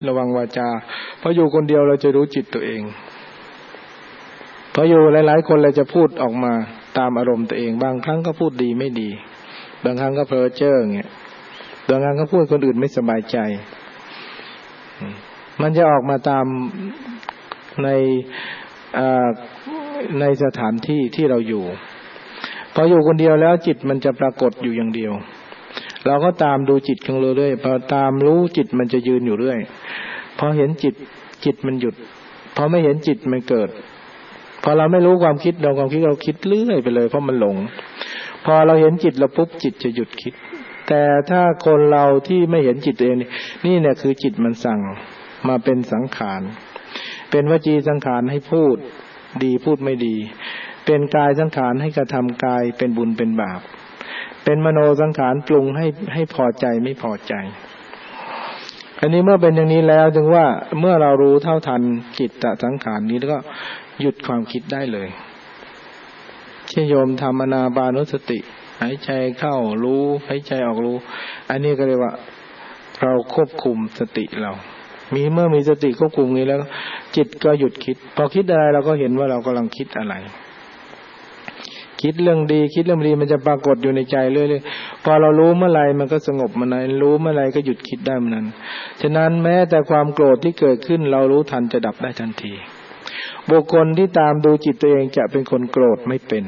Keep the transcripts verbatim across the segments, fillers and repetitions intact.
ระวังวาจาเพราะอยู่คนเดียวเราจะรู้จิตตัวเองเพราะอยู่หลายๆคนเราจะพูดออกมาตามอารมณ์ตัวเองบางครั้งก็พูดดีไม่ดีบางครั้งก็เพ้อเจ้อเงี้ยบางครั้งก็พูดคนอื่นไม่สบายใจมันจะออกมาตามในในสถานที่ที่เราอยู่พออยู่คนเดียวแล้วจิตมันจะปรากฏอยู่อย่างเดียวเราก็ตามดูจิตของเราเรื่อยพอตามรู้จิตมันจะยืนอยู่เรื่อยพอเห็นจิตจิตมันหยุดพอไม่เห็นจิตมันเกิดพอเราไม่รู้ความคิดเราความคิดเราคิดเรื่อยไปเลยเพราะมันหลงพอเราเห็นจิตเราปุ๊บจิตจะหยุดคิดแต่ถ้าคนเราที่ไม่เห็นจิตเองนี่เนี่ยคือจิตมันสั่งมาเป็นสังขารเป็นวจีสังขารให้พูดดีพูดไม่ดีเป็นกายสังขารให้กระทำกายเป็นบุญเป็นบาปเป็นมโนสังขารปรุงให้ให้พอใจไม่พอใจอันนี้เมื่อเป็นอย่างนี้แล้วจึงว่าเมื่อเรารู้เท่าทันจิตตสังขารนี้แล้วก็หยุดความคิดได้เลยเช่นโยมทำอานาปานสติหายใจเข้ารู้หายใจออกรู้อันนี้ก็เรียกว่าเราควบคุมสติเรามีเมื่อมีสติควบคุมนี้แล้วจิตก็หยุดคิดพอคิดอะไรเราก็เห็นว่าเรากำลังคิดอะไรคิดเรื่องดีคิดเรื่องดีมันจะปรากฏอยู่ในใจเรื่อยๆพอเรารู้เมื่อไหร่มันก็สงบเมื่อไหร่รู้เมื่อไหร่ก็หยุดคิดได้เมื่อนั้นฉะนั้นแม้แต่ความโกรธที่เกิดขึ้นเรารู้ทันจะดับได้ทันทีบุคคลที่ตามดูจิตตัวเองจะเป็นคนโกรธไม่เป็น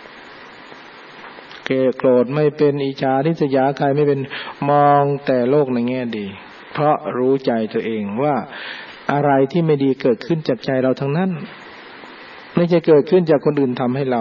เกลียดโกรธไม่เป็นอิจฉาริษยาใครไม่เป็นมองแต่โลกในแง่ดีเพราะรู้ใจตัวเองว่าอะไรที่ไม่ดีเกิดขึ้นจากใจเราทั้งนั้นไม่ใช่เกิดขึ้นจากคนอื่นทำให้เรา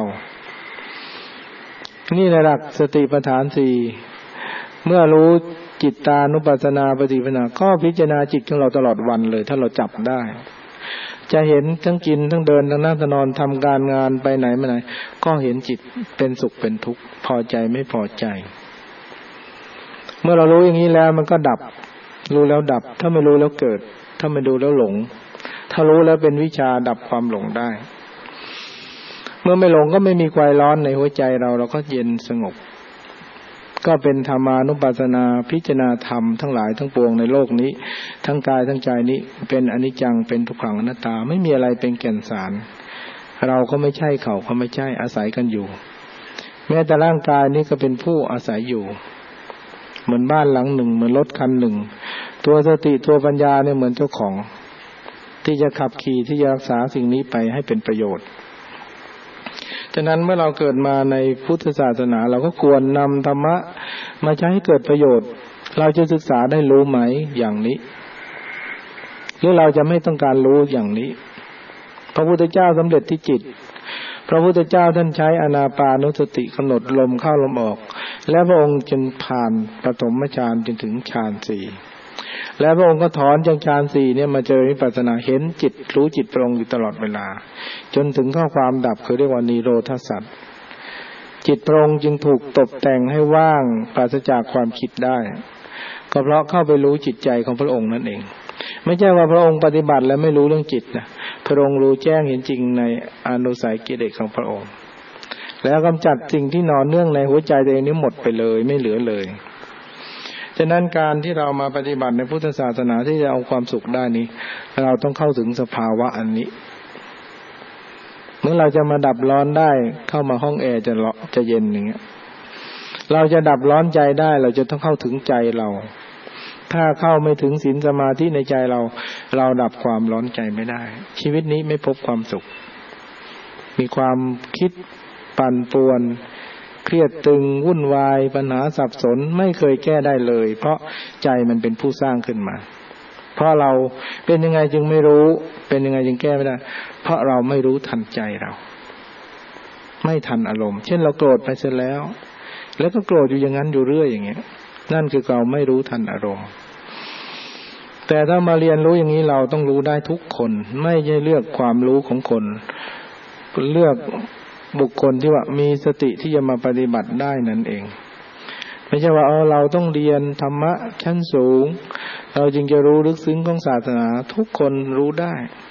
นี่ในหลักสติปัฏฐานสี่เมื่อรู้จิตตานุปัสสนาปฏิปนาก็พิจารณาจิตของเราตลอดวันเลยถ้าเราจับได้จะเห็นทั้งกินทั้งเดินทั้งนั่งทั้งนอนทำการงานไปไหนมาไหนก็เห็นจิตเป็นสุขเป็นทุกข์พอใจไม่พอใจเมื่อเรารู้อย่างนี้แล้วมันก็ดับรู้แล้วดับถ้าไม่รู้แล้วเกิดถ้าไม่ดูแล้วหลงถ้ารู้แล้วเป็นวิชาดับความหลงได้เมื่อไม่หลงก็ไม่มีความร้อนในหัวใจเราเราก็เย็นสงบก็เป็นธรรมานุปัสสนาพิจารณาธรรมทั้งหลายทั้งปวงในโลกนี้ทั้งกายทั้งใจนี้เป็นอนิจจังเป็นทุกขังอนัตตาไม่มีอะไรเป็นแก่นสารเราก็ไม่ใช่เขาก็ไม่ใช่อาศัยกันอยู่แม้แต่ร่างกายนี้ก็เป็นผู้อาศัยอยู่เหมือนบ้านหลังหนึ่งเหมือนรถคันหนึ่งตัวสติตัวปัญญาเนี่ยเหมือนเจ้าของที่จะขับขี่ที่จะรักษาสิ่งนี้ไปให้เป็นประโยชน์ฉะนั้นเมื่อเราเกิดมาในพุทธศาสนาเราก็ควรนำธรรมะมาใช้ให้เกิดประโยชน์เราจะศึกษาได้รู้ไหมอย่างนี้หรือเราจะไม่ต้องการรู้อย่างนี้พระพุทธเจ้าสำเร็จที่จิตพระพุทธเจ้าท่านใช้อานาปานุสติกำหนดลมเข้าลมออกและพระองค์จนผ่านปฐมฌานจนถึงฌานสี่และพระองค์ก็ถอนจากฌานสี่เนี่ยมาเจอวิปัสสนาเห็นจิตรู้จิตตรงอยู่ตลอดเวลาจนถึงข้อความดับคือเรียกว่านิโรธสัจจิตตรงจึงถูกตกแต่งให้ว่างปราศจากความคิดได้ก็เพราะเข้าไปรู้จิตใจของพระองค์นั่นเองไม่ใช่ว่าพระองค์ปฏิบัติแล้วไม่รู้เรื่องจิตนะพระองค์รู้แจ้งเห็นจริงในอนุสัยกิเลสของพระองค์แล้วกำจัดสิ่งที่นอนเนื่องในหัวใจตัวเองนี้หมดไปเลยไม่เหลือเลยฉะนั้นการที่เรามาปฏิบัติในพุทธศาสนาที่จะเอาความสุขได้นี้เราต้องเข้าถึงสภาวะอันนี้เมื่อเราจะมาดับร้อนได้เข้ามาห้องแอร์จะจะเย็นอย่างเงี้ยเราจะดับร้อนใจได้เราจะต้องเข้าถึงใจเราถ้าเข้าไม่ถึงศีลสมาธิในใจเราเราดับความร้อนใจไม่ได้ชีวิตนี้ไม่พบความสุขมีความคิดปั่นป่วนเครียดตึงวุ่นวายปัญหาสับสนไม่เคยแก้ได้เลยเพราะใจมันเป็นผู้สร้างขึ้นมาเพราะเราเป็นยังไงจึงไม่รู้เป็นยังไงจึงแก้ไม่ได้เพราะเราไม่รู้ทันใจเราไม่ทันอารมณ์เช่นเราโกรธไปเสร็จแล้วแล้วก็โกรธอยู่อย่างนั้นอยู่เรื่อยอย่างเงี้ยนั่นคือเราไม่รู้ทันอารมณ์แต่ถ้ามาเรียนรู้อย่างนี้เราต้องรู้ได้ทุกคนไม่ใช่เลือกความรู้ของคนเลือกบุคคลที่ว่ามีสติที่จะมาปฏิบัติได้นั่นเองไม่ใช่ว่าเออเราต้องเรียนธรรมะชั้นสูงเราจึงจะรู้ลึกซึ้งของศาสนาทุกคนรู้ได้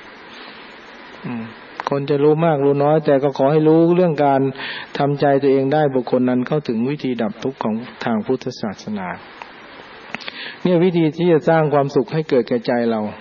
คนจะรู้มากรู้น้อยแต่ก็ขอให้รู้เรื่องการทำใจตัวเองได้บุคคลนั้นเข้าถึงวิธีดับทุกข์ของทางพุทธศาสนาเนี่ยวิธีที่จะสร้างความสุขให้เกิดแก่ใจเรา